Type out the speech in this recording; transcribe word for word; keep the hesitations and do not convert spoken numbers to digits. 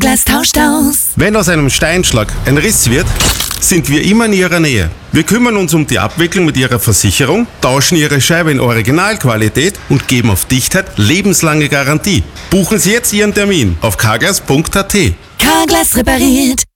Carglass tauscht aus. Wenn aus einem Steinschlag ein Riss wird, sind wir immer in Ihrer Nähe. Wir kümmern uns um die Abwicklung mit Ihrer Versicherung, tauschen Ihre Scheibe in Originalqualität und geben auf Dichtheit lebenslange Garantie. Buchen Sie jetzt Ihren Termin auf carglass punkt a t. Carglass repariert.